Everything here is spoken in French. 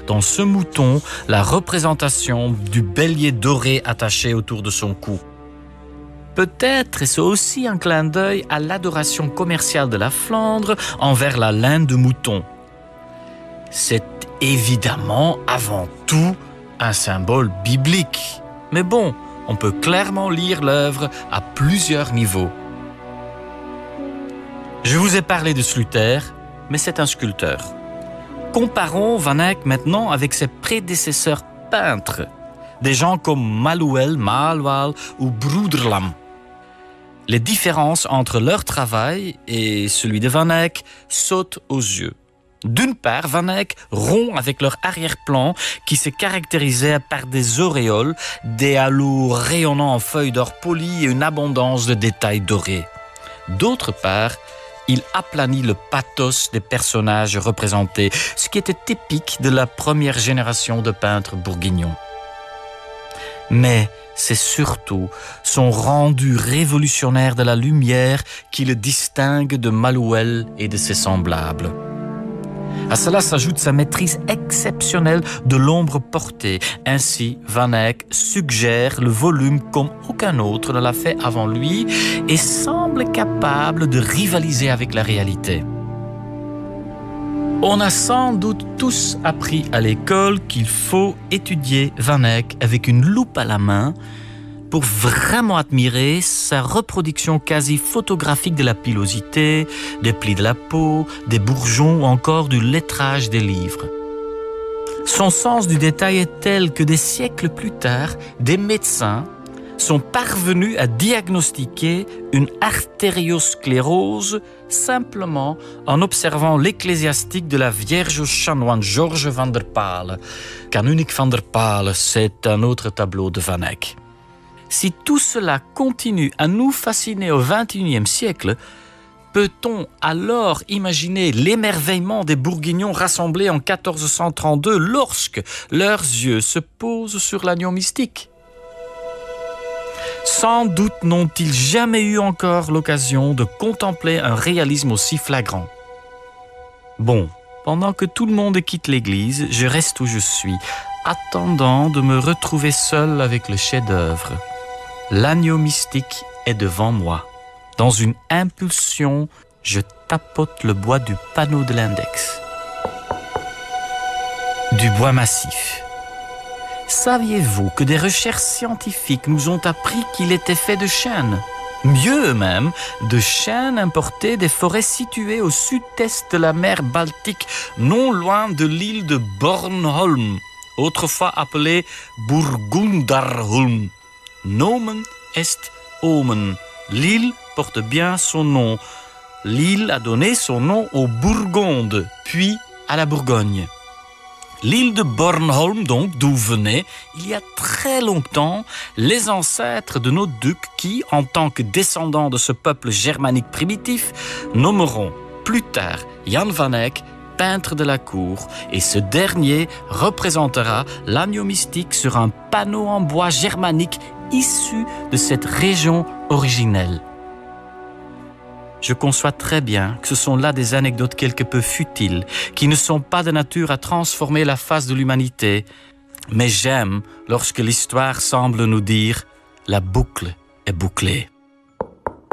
dans ce mouton la représentation du bélier doré attaché autour de son cou. Peut-être est-ce aussi un clin d'œil à l'adoration commerciale de la Flandre envers la laine de mouton. C'est évidemment avant tout un symbole biblique. Mais bon, on peut clairement lire l'œuvre à plusieurs niveaux. Je vous ai parlé de Sluter, mais c'est un sculpteur. Comparons Van Eyck maintenant avec ses prédécesseurs peintres, des gens comme Maluel, Malwal ou Broederlam. Les différences entre leur travail et celui de Van Eyck sautent aux yeux. D'une part, Van Eyck rompt avec leur arrière-plan qui se caractérisait par des auréoles, des halos rayonnant en feuilles d'or polies et une abondance de détails dorés. D'autre part, il aplanit le pathos des personnages représentés, ce qui était typique de la première génération de peintres bourguignons. Mais c'est surtout son rendu révolutionnaire de la lumière qui le distingue de Maluel et de ses semblables. À cela s'ajoute sa maîtrise exceptionnelle de l'ombre portée. Ainsi, Van Eyck suggère le volume comme aucun autre ne l'a fait avant lui et semble capable de rivaliser avec la réalité. On a sans doute tous appris à l'école qu'il faut étudier Van Eyck avec une loupe à la main pour vraiment admirer sa reproduction quasi photographique de la pilosité, des plis de la peau, des bourgeons ou encore du lettrage des livres. Son sens du détail est tel que des siècles plus tard, des médecins sont parvenus à diagnostiquer une artériosclérose simplement en observant l'ecclésiastique de la Vierge aux chanoines Georges van der Pale. Canonique van der Pale, c'est un autre tableau de Van Eyck. Si tout cela continue à nous fasciner au XXIe siècle, peut-on alors imaginer l'émerveillement des Bourguignons rassemblés en 1432 lorsque leurs yeux se posent sur l'agneau mystique ? Sans doute n'ont-ils jamais eu encore l'occasion de contempler un réalisme aussi flagrant. Bon, pendant que tout le monde quitte l'église, je reste où je suis, attendant de me retrouver seul avec le chef-d'œuvre. L'agneau mystique est devant moi. Dans une impulsion, je tapote le bois du panneau de l'index. Du bois massif. Saviez-vous que des recherches scientifiques nous ont appris qu'il était fait de chêne ? Mieux même, de chêne importé des forêts situées au sud-est de la mer Baltique, non loin de l'île de Bornholm, autrefois appelée Burgundarholm. Nomen est omen. L'île porte bien son nom. L'île a donné son nom aux Bourgondes, puis à la Bourgogne. L'île de Bornholm, donc, d'où venaient, il y a très longtemps, les ancêtres de nos ducs qui, en tant que descendants de ce peuple germanique primitif, nommeront plus tard Jan van Eyck peintre de la cour, et ce dernier représentera l'agneau mystique sur un panneau en bois germanique issu de cette région originelle. Je conçois très bien que ce sont là des anecdotes quelque peu futiles, qui ne sont pas de nature à transformer la face de l'humanité, mais j'aime lorsque l'histoire semble nous dire « la boucle est bouclée ».